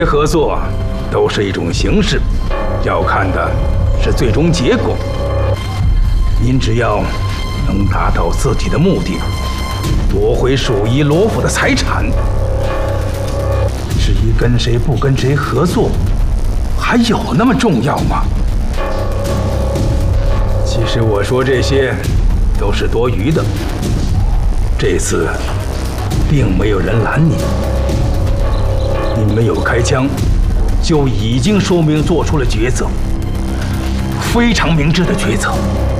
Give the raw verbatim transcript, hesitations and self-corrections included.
合作都是一种形式，要看的是最终结果。您只要能达到自己的目的，夺回属于罗府的财产，至于跟谁不跟谁合作，还有那么重要吗？其实我说这些都是多余的。这次并没有人拦你。 你没有开枪，就已经说明做出了抉择，非常明智的抉择。